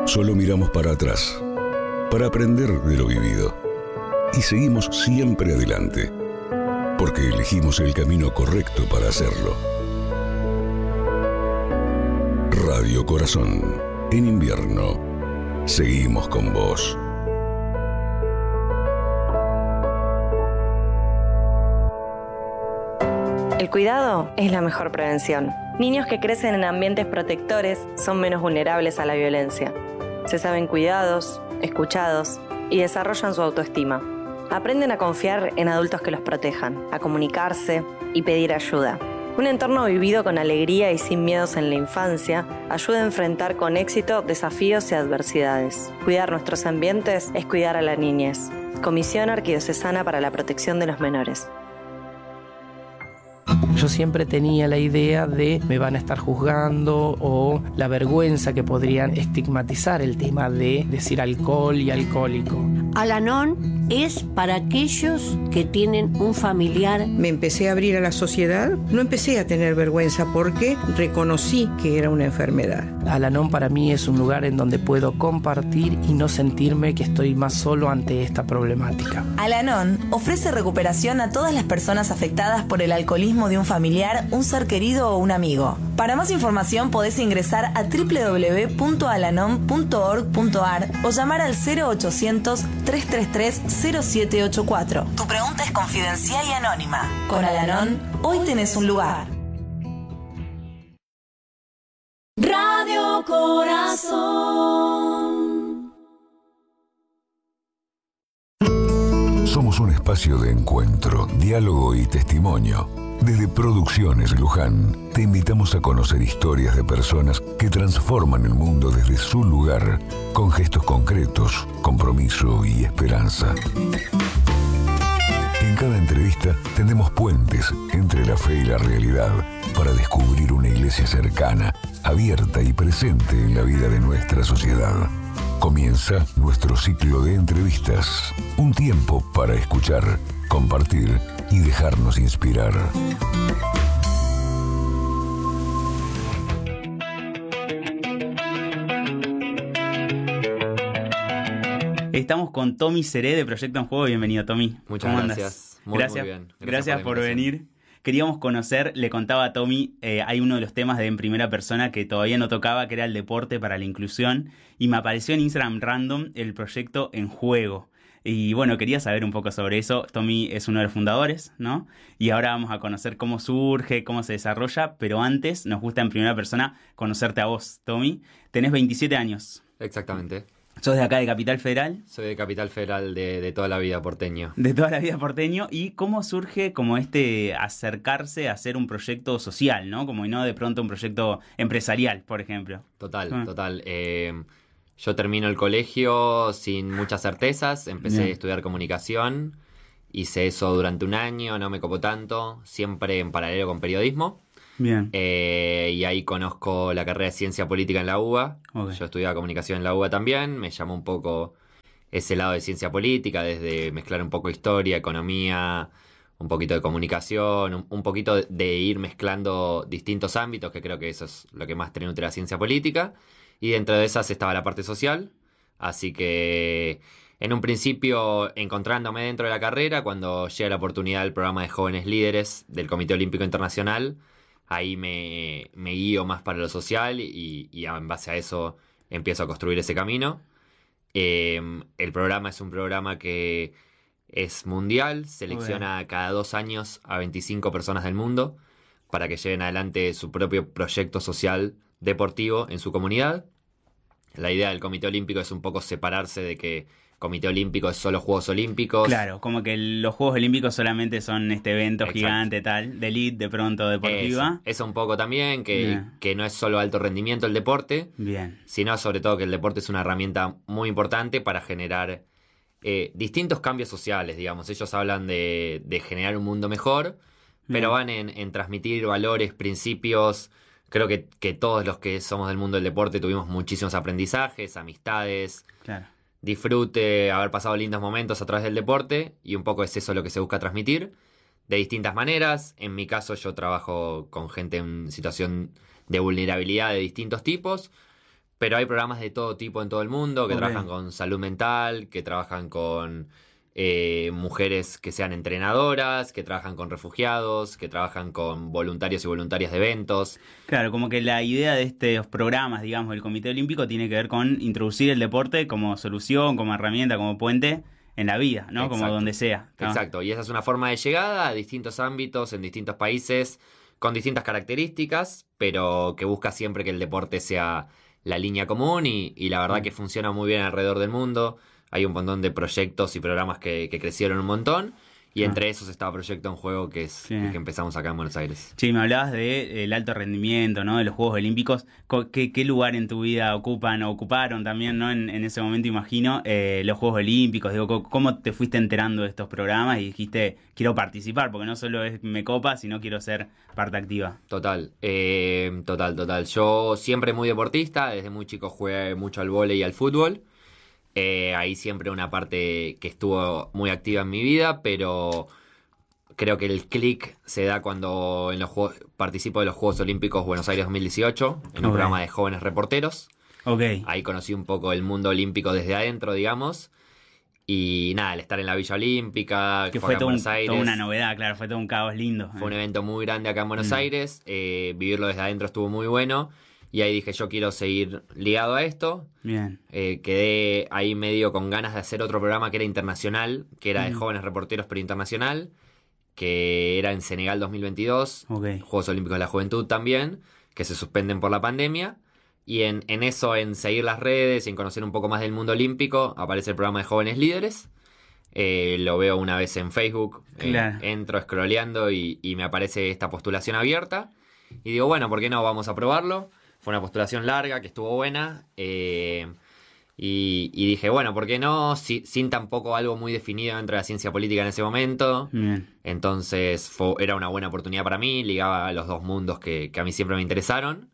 Solo miramos para atrás, para aprender de lo vivido. Y seguimos siempre adelante, porque elegimos el camino correcto para hacerlo. Radio Corazón, en invierno, seguimos con vos. El cuidado es la mejor prevención. Niños que crecen en ambientes protectores son menos vulnerables a la violencia. Se saben cuidados, escuchados y desarrollan su autoestima. Aprenden a confiar en adultos que los protejan, a comunicarse y pedir ayuda. Un entorno vivido con alegría y sin miedos en la infancia ayuda a enfrentar con éxito desafíos y adversidades. Cuidar nuestros ambientes es cuidar a la niñez. Comisión Arquidiocesana para la Protección de los Menores. Yo siempre tenía la idea de me van a estar juzgando o la vergüenza que podrían estigmatizar el tema de decir alcohol y alcohólico. Al-Anon es para aquellos que tienen un familiar. Me empecé a abrir a la sociedad, no empecé a tener vergüenza porque reconocí que era una enfermedad. Al-Anon para mí es un lugar en donde puedo compartir y no sentirme que estoy más solo ante esta problemática. Al-Anon ofrece recuperación a todas las personas afectadas por el alcoholismo de un familiar, un ser querido o un amigo. Para más información podés ingresar a www.alanon.org.ar o llamar al 0800-333-0784. Tu pregunta es confidencial y anónima. Con Al-Anon, hoy tenés un lugar. Radio Corazón. Somos un espacio de encuentro, diálogo y testimonio. Desde Producciones Luján, te invitamos a conocer historias de personas que transforman el mundo desde su lugar, con gestos concretos, compromiso y esperanza. En cada entrevista tendemos puentes entre la fe y la realidad para descubrir una iglesia cercana, abierta y presente en la vida de nuestra sociedad. Comienza nuestro ciclo de entrevistas, un tiempo para escuchar, compartir y dejarnos inspirar. Estamos con Tommy Seré de Proyecto en Juego. Bienvenido, Tommy. Muchas gracias. Muy bien. Gracias por venir. Queríamos conocer, le contaba a Tommy, hay uno de los temas de En Primera Persona que todavía no tocaba, que era el deporte para la inclusión, y me apareció en Instagram random el Proyecto en Juego. Y bueno, quería saber un poco sobre eso. Tommy es uno de los fundadores, ¿no? Y ahora vamos a conocer cómo surge, cómo se desarrolla, pero antes nos gusta en primera persona conocerte a vos, Tommy. Tenés 27 años. Exactamente. ¿Sos de acá de Capital Federal? Soy de Capital Federal de toda la vida, porteño. De toda la vida porteño. ¿Y cómo surge como acercarse a hacer un proyecto social, ¿no? Como y no de pronto un proyecto empresarial, por ejemplo. Total. Yo termino el colegio sin muchas certezas, empecé a estudiar comunicación, hice eso durante un año, no me copó tanto, siempre en paralelo con periodismo. Bien. Y ahí conozco la carrera de Ciencia Política en la UBA. Okay. Yo estudiaba comunicación en la UBA también, me llamó un poco ese lado de ciencia política, desde mezclar un poco historia, economía, un poquito de comunicación, un poquito de ir mezclando distintos ámbitos, que creo que eso es lo que más te nutre la ciencia política. Y dentro de esas estaba la parte social, así que en un principio encontrándome dentro de la carrera, cuando llega la oportunidad del programa de jóvenes líderes del Comité Olímpico Internacional, ahí me guío más para lo social y en base a eso empiezo a construir ese camino. El programa es un programa que es mundial, selecciona cada 2 años a 25 personas del mundo para que lleven adelante su propio proyecto social deportivo en su comunidad. La idea del Comité Olímpico es un poco separarse de que Comité Olímpico es solo Juegos Olímpicos. Claro, como que los Juegos Olímpicos solamente son este evento gigante tal, de elite, de pronto deportiva. Eso un poco también, que no es solo alto rendimiento el deporte, sino sobre todo que el deporte es una herramienta muy importante para generar distintos cambios sociales, digamos. Ellos hablan de generar un mundo mejor, pero van en transmitir valores, principios. Creo que todos los que somos del mundo del deporte tuvimos muchísimos aprendizajes, amistades, disfrute, haber pasado lindos momentos a través del deporte, y un poco es eso lo que se busca transmitir, de distintas maneras. En mi caso yo trabajo con gente en situación de vulnerabilidad de distintos tipos, Pero hay programas de todo tipo en todo el mundo que Ok. trabajan con salud mental, que trabajan con mujeres que sean entrenadoras, que trabajan con refugiados, que trabajan con voluntarios y voluntarias de eventos. Claro, como que la idea de estos programas, digamos, del Comité Olímpico tiene que ver con introducir el deporte como solución, como herramienta, como puente en la vida, ¿no? Como Exacto. donde sea. ¿No? Exacto, y esa es una forma de llegada a distintos ámbitos, en distintos países, con distintas características, pero que busca siempre que el deporte sea la línea común y la verdad que funciona muy bien alrededor del mundo. Hay un montón de proyectos y programas que crecieron un montón, y entre esos estaba Proyecto en Juego, que es el que empezamos acá en Buenos Aires. Sí, me hablabas del alto rendimiento, ¿no? De los Juegos Olímpicos. ¿Qué lugar en tu vida ocuparon también, ¿no? En ese momento, imagino, los Juegos Olímpicos. Digo, ¿cómo te fuiste enterando de estos programas y dijiste, quiero participar? Porque no solo es me copa, sino quiero ser parte activa. Total. Yo siempre muy deportista, desde muy chico jugué mucho al vóley y al fútbol. Ahí siempre una parte que estuvo muy activa en mi vida, pero creo que el click se da cuando participo de los Juegos Olímpicos Buenos Aires 2018, en un programa de jóvenes reporteros. Ahí conocí un poco el mundo olímpico desde adentro, digamos. Y nada, el estar en la Villa Olímpica, Que fue fue acá en Buenos Aires. toda una novedad, claro, fue todo un caos lindo. Fue un evento muy grande acá en Buenos Aires. Vivirlo desde adentro estuvo muy bueno. Y ahí dije, yo quiero seguir ligado a esto. Bien. Quedé ahí medio con ganas de hacer otro programa que era internacional, que era de jóvenes reporteros, pero internacional, que era en Senegal 2022, Juegos Olímpicos de la Juventud también, que se suspenden por la pandemia. Y en eso, en seguir las redes y en conocer un poco más del mundo olímpico, aparece el programa de Jóvenes Líderes. Lo veo una vez en Facebook, Claro. entro scrolleando y me aparece esta postulación abierta. Y digo, bueno, ¿por qué no? Vamos a probarlo. Fue una postulación larga, que estuvo buena. Y dije, bueno, ¿por qué no? Sin tampoco algo muy definido dentro de la ciencia política en ese momento. Bien. Entonces era una buena oportunidad para mí, ligaba a los dos mundos que a mí siempre me interesaron.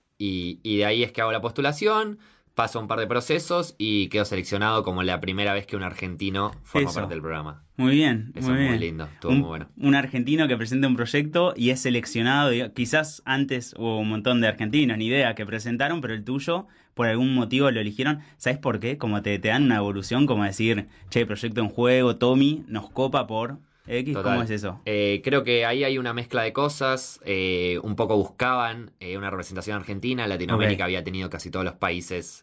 Y de ahí es que hago la postulación, paso un par de procesos y quedo seleccionado como la primera vez que un argentino forma parte del programa. Muy bien, Eso muy es bien. muy lindo, estuvo muy bueno. Un argentino que presenta un proyecto y es seleccionado, quizás antes hubo un montón de argentinos, ni idea, que presentaron, pero el tuyo, por algún motivo lo eligieron. ¿Sabes por qué? Como te dan una evolución, como decir, che, Proyecto en Juego, Tommy, nos copa por X, Total. ¿cómo es eso? Creo que ahí hay una mezcla de cosas. Un poco buscaban una representación argentina. Latinoamérica había tenido casi todos los países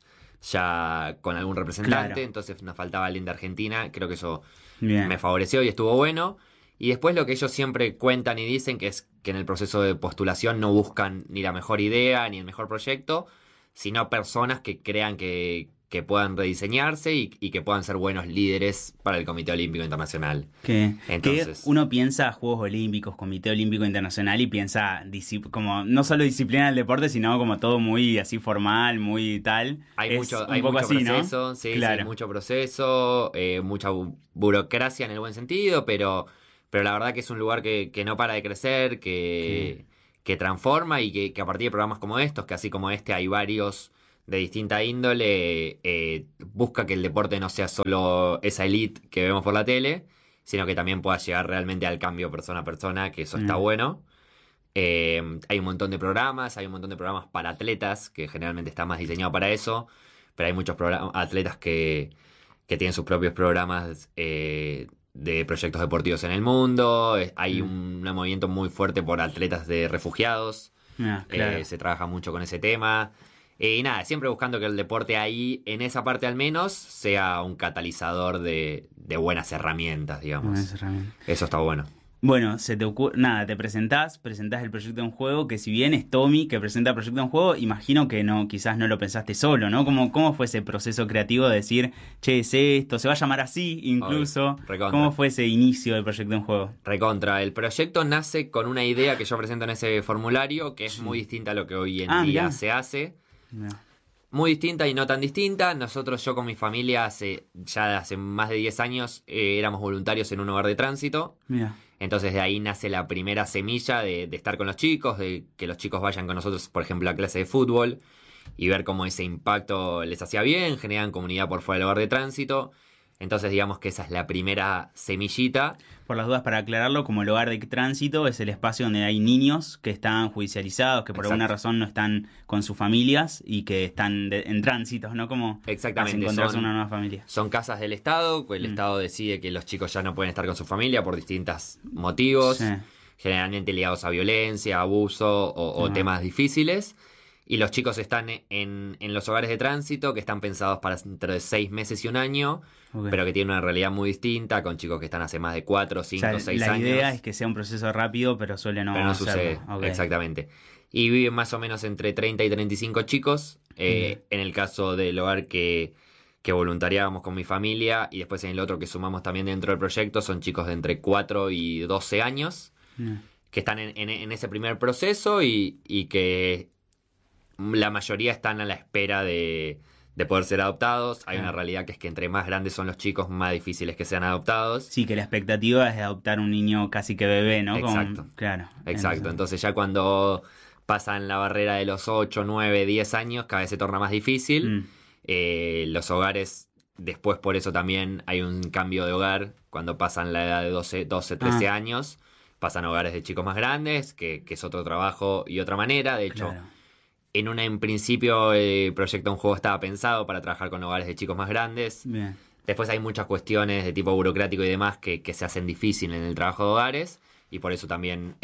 ya con algún representante, Claro. entonces nos faltaba alguien de Argentina. Creo que eso Bien. me favoreció y estuvo bueno. Y después lo que ellos siempre cuentan y dicen, que es que en el proceso de postulación no buscan ni la mejor idea ni el mejor proyecto, sino personas que crean que puedan rediseñarse y que puedan ser buenos líderes para el Comité Olímpico Internacional. Entonces, Que uno piensa Juegos Olímpicos, Comité Olímpico Internacional y piensa como no solo disciplina del deporte, sino como todo muy así formal, muy tal. Hay Es mucho un poco así, proceso, ¿no? sí, Claro. sí, mucho proceso, mucha burocracia en el buen sentido, pero la verdad que es un lugar que no para de crecer, que transforma y que a partir de programas como estos, que así como este hay varios de distinta índole, busca que el deporte no sea solo esa elite que vemos por la tele, sino que también pueda llegar realmente al cambio persona a persona, que eso está bueno. Hay un montón de programas, para atletas, que generalmente está más diseñado para eso, pero hay muchos atletas que tienen sus propios programas de proyectos deportivos en el mundo. Hay un movimiento muy fuerte por atletas de refugiados. Claro. Se trabaja mucho con ese tema. Y nada, siempre buscando que el deporte ahí, en esa parte al menos, sea un catalizador de buenas herramientas, digamos. Buenas herramientas. Eso está bueno. Bueno, te presentás el proyecto en juego, que si bien es Tommy que presenta el proyecto en juego, imagino que quizás no lo pensaste solo, ¿no? ¿Cómo fue ese proceso creativo de decir, che, es esto, se va a llamar así incluso? Recontra. ¿Cómo fue ese inicio del proyecto en juego? Recontra. El proyecto nace con una idea que yo presento en ese formulario, que es muy distinta a lo que hoy en día mirá. se hace. Mirá. Muy distinta y no tan distinta. Yo con mi familia hace más de 10 años éramos voluntarios en un hogar de tránsito. Mira. Entonces de ahí nace la primera semilla de estar con los chicos, de que los chicos vayan con nosotros, por ejemplo, a clase de fútbol y ver cómo ese impacto les hacía bien, generan comunidad por fuera del hogar de tránsito. Entonces digamos que esa es la primera semillita. Por las dudas, para aclararlo, como el hogar de tránsito es el espacio donde hay niños que están judicializados, que por alguna razón no están con sus familias y que están en tránsitos, ¿no? Como exactamente, encontrarse una nueva familia. Son casas del Estado, el Estado decide que los chicos ya no pueden estar con su familia por distintos motivos, generalmente ligados a violencia, abuso o temas difíciles. Y los chicos están en los hogares de tránsito que están pensados para entre 6 meses y 1 año, pero que tienen una realidad muy distinta, con chicos que están hace más de 4, 5, 6 años. La idea es que sea un proceso rápido, pero suele no sucede. Exactamente. Y viven más o menos entre 30 y 35 chicos. En el caso del hogar que voluntariábamos con mi familia, y después en el otro que sumamos también dentro del proyecto, son chicos de entre 4 y 12 años, que están en ese primer proceso y que la mayoría están a la espera de poder ser adoptados. Hay una realidad que es que entre más grandes son los chicos, más difíciles que sean adoptados. Sí, que la expectativa es de adoptar un niño casi que bebé, ¿no? Exacto. Claro. Exacto. Entonces ya cuando pasan la barrera de los 8, 9, 10 años, cada vez se torna más difícil. Los hogares, después por eso también hay un cambio de hogar. Cuando pasan la edad de 12 13 años, pasan a hogares de chicos más grandes, que es otro trabajo y otra manera. De hecho, en principio el proyecto Un Juego estaba pensado para trabajar con hogares de chicos más grandes. Bien. Después hay muchas cuestiones de tipo burocrático y demás que se hacen difíciles en el trabajo de hogares, y por eso también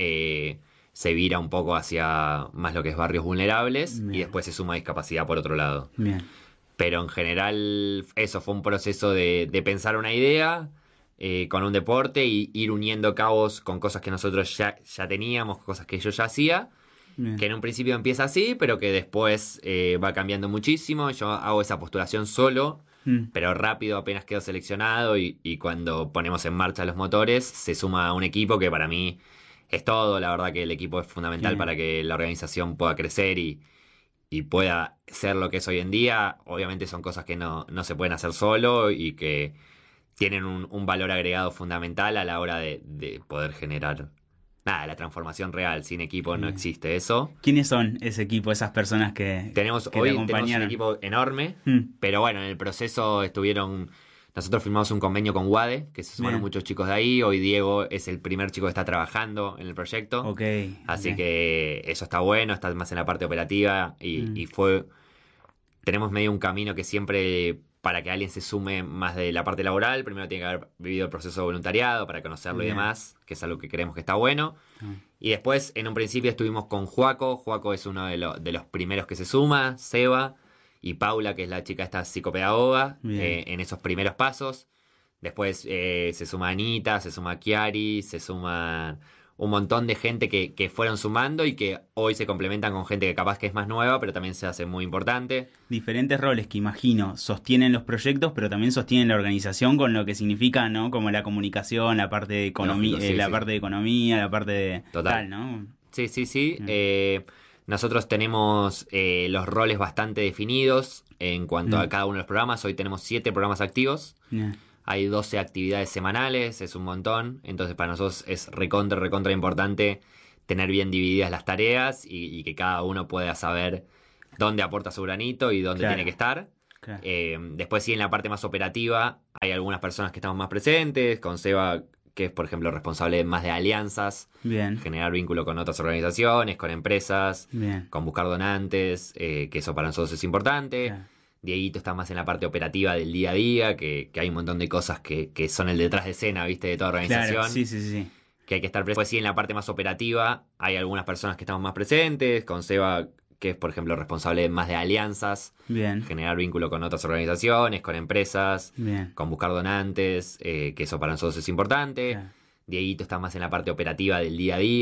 se vira un poco hacia más lo que es barrios vulnerables. Bien. Y después se suma discapacidad por otro lado. Bien. Pero en general eso fue un proceso de pensar una idea con un deporte y ir uniendo cabos con cosas que nosotros ya teníamos, cosas que yo ya hacía. Bien. Que en un principio empieza así, pero que después va cambiando muchísimo. Yo hago esa postulación solo, pero rápido apenas quedo seleccionado y cuando ponemos en marcha los motores se suma un equipo que para mí es todo. La verdad que el equipo es fundamental para que la organización pueda crecer y pueda ser lo que es hoy en día. Obviamente son cosas que no se pueden hacer solo y que tienen un valor agregado fundamental a la hora de poder generar la transformación real. Sin equipo no existe eso. ¿Quiénes son ese equipo, esas personas que tenemos te hoy? acompañaron? Tenemos un equipo enorme, pero bueno, en el proceso nosotros firmamos un convenio con UADE, que se sumaron muchos chicos de ahí. Hoy Diego es el primer chico que está trabajando en el proyecto. Así que eso está bueno, está más en la parte operativa y tenemos medio un camino que siempre, para que alguien se sume más de la parte laboral, primero tiene que haber vivido el proceso de voluntariado para conocerlo y demás, que es algo que creemos que está bueno. Y después, en un principio, estuvimos con Joaco. Joaco es uno de los primeros que se suma, Seba y Paula, que es la chica esta psicopedagoga, en esos primeros pasos. Después se suma Anita, se suma Chiari, se suma un montón de gente que fueron sumando y que hoy se complementan con gente que capaz que es más nueva, pero también se hace muy importante. Diferentes roles que imagino sostienen los proyectos, pero también sostienen la organización con lo que significa, ¿no? Como la comunicación, la parte de economía, parte de economía, la parte de total, ¿no? Sí. Nosotros tenemos los roles bastante definidos en cuanto a cada uno de los programas. Hoy tenemos 7 programas activos. Hay 12 actividades semanales, es un montón. Entonces para nosotros es recontra importante tener bien divididas las tareas y que cada uno pueda saber dónde aporta su granito y dónde tiene que estar. Después sí, en la parte más operativa hay algunas personas que estamos más presentes. Con Seba, que es por ejemplo responsable más de alianzas, generar vínculo con otras organizaciones, con empresas, con buscar donantes, que eso para nosotros es importante. Dieguito está más en la parte operativa del día a día, que hay un montón de cosas que son el detrás de escena, ¿viste? De toda organización. Claro, sí. Que hay que estar presente. Pues sí, en la parte más operativa hay algunas personas que estamos más presentes. Con Seba, que es por ejemplo responsable más de alianzas, generar vínculo con otras organizaciones, con empresas, con buscar donantes, que eso para nosotros es importante. Dieguito está más en la parte operativa del día a día.